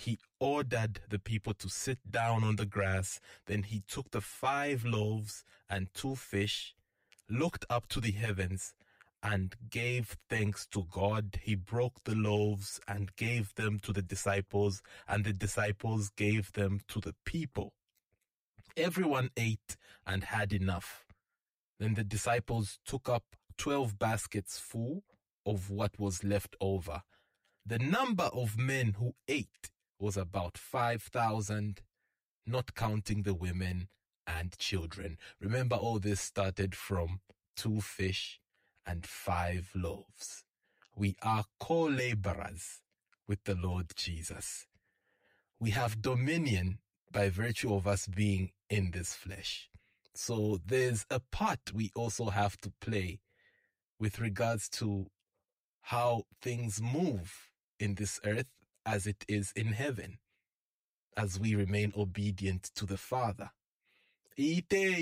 he ordered the people to sit down on the grass. Then he took the 5 loaves and 2 fish, looked up to the heavens, and gave thanks to God. He broke the loaves and gave them to the disciples, and the disciples gave them to the people. Everyone ate and had enough. Then the disciples took up 12 baskets full of what was left over. The number of men who ate was about 5,000, not counting the women and children. Remember, all this started from 2 fish and 5 loaves. We are co-laborers with the Lord Jesus. We have dominion by virtue of us being in this flesh. So there's a part we also have to play with regards to how things move in this earth as it is in heaven, as we remain obedient to the Father. No,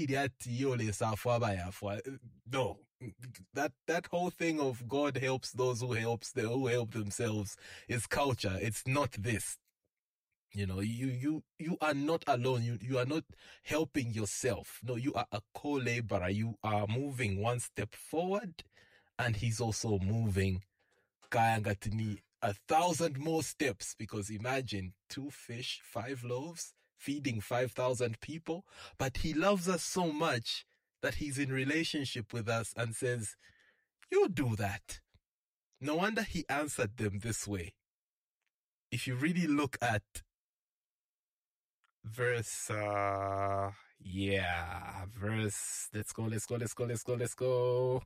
that whole thing of God helps those who help themselves is culture. It's not this. You know, you are not alone. You are not helping yourself. No, you are a co-laborer. You are moving one step forward, and he's also moving 1,000 more steps, because imagine 2 fish, 5 loaves, feeding 5,000 people. But he loves us so much that he's in relationship with us and says, you do that. No wonder he answered them this way. If you really look at verse, let's go.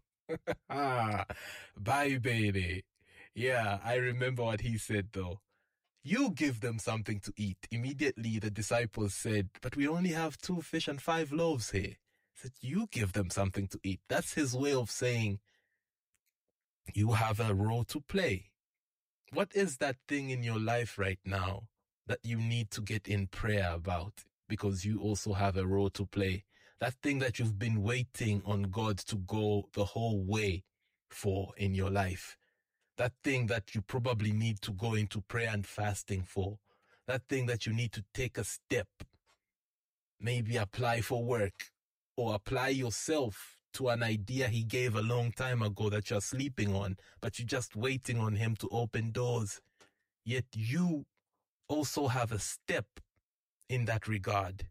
Bye, baby. Yeah, I remember what he said though. You give them something to eat. Immediately the disciples said, but we only have 2 fish and 5 loaves here. He said, you give them something to eat. That's his way of saying you have a role to play. What is that thing in your life right now that you need to get in prayer about? Because you also have a role to play. That thing that you've been waiting on God to go the whole way for in your life. That thing that you probably need to go into prayer and fasting for. That thing that you need to take a step. Maybe apply for work, or apply yourself to an idea he gave a long time ago that you're sleeping on, but you're just waiting on him to open doors. Yet you also have a step in that regard.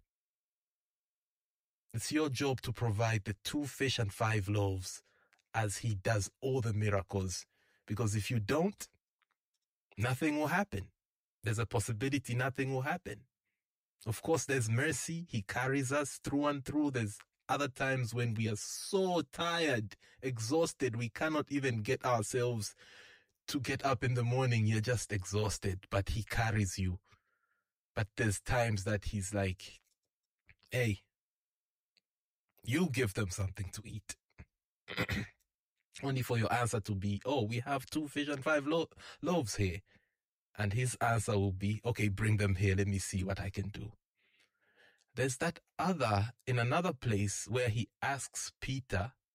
It's your job to provide the 2 fish and 5 loaves as he does all the miracles. Because if you don't, nothing will happen. There's a possibility nothing will happen. Of course, there's mercy. He carries us through and through. There's other times when we are so tired, exhausted, we cannot even get ourselves to get up in the morning. You're just exhausted, but he carries you. But there's times that he's like, hey, you give them something to eat. Only for your answer to be, oh, we have 2 fish and 5 loaves here. And his answer will be, okay, bring them here. Let me see what I can do. There's that in another place where he asks Peter